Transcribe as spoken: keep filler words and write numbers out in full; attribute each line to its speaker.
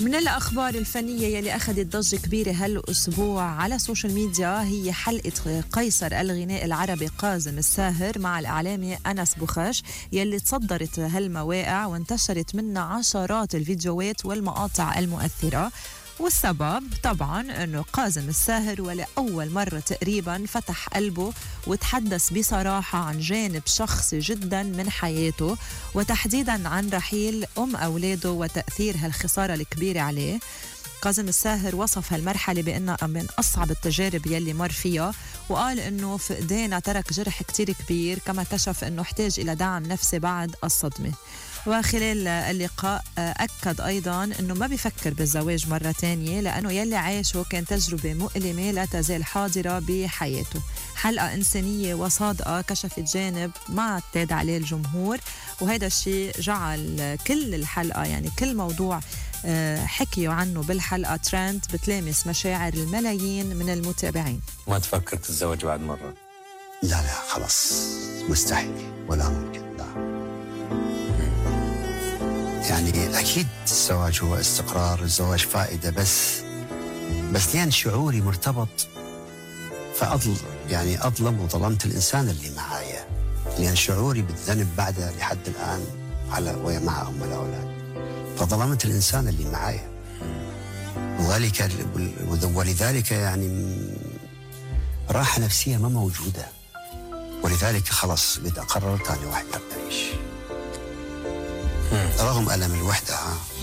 Speaker 1: من الأخبار الفنية يلي أخذت ضجة كبيرة هالأسبوع على السوشيال ميديا هي حلقة قيصر الغناء العربي كاظم الساهر مع الإعلامي أنس بوخش يلي تصدرت هالمواقع وانتشرت منها عشرات الفيديوهات والمقاطع المؤثرة. والسبب طبعا أنه كاظم الساهر ولأول مرة تقريبا فتح قلبه وتحدث بصراحة عن جانب شخصي جدا من حياته، وتحديدا عن رحيل أم أولاده وتأثير هالخسارة الكبيرة عليه. كاظم الساهر وصف هالمرحلة بأنها من أصعب التجارب يلي مر فيها، وقال أنه فقدانه ترك جرح كتير كبير، كما كشف أنه احتاج إلى دعم نفسي بعد الصدمة. وخلال اللقاء أكد أيضاً أنه ما بيفكر بالزواج مرة تانية لأنه يلي عايشه كان تجربة مؤلمة لا تزال حاضرة بحياته. حلقة إنسانية وصادقة كشفت جانب ما اعتاد عليه الجمهور، وهذا الشيء جعل كل الحلقة يعني كل موضوع حكيوا عنه بالحلقة ترند بتلامس مشاعر الملايين من المتابعين.
Speaker 2: ما تفكر تتزوج بعد مرة؟
Speaker 3: لا لا خلاص مستحيل ولا ممكن. لا يعني أكيد الزواج هو استقرار، الزواج فائدة، بس بس لأن شعوري مرتبط فأظل يعني أظلم وظلمت الإنسان اللي معايا، لأن شعوري بالذنب بعد لحد الآن على ويا مع أم الأولاد، فظلمت الإنسان اللي معايا، وذلك ولذلك يعني راحة نفسية ما موجودة، ولذلك خلاص قد قررت أنا وحدة أعيش رغم ألم الوحدة.